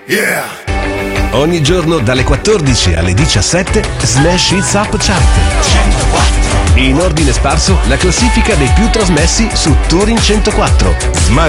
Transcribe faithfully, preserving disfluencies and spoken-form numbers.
Yeah! Ogni giorno dalle quattordici alle diciassette Smash Hits Up Chart. In ordine sparso la classifica dei più trasmessi su Touring centoquattro. Smash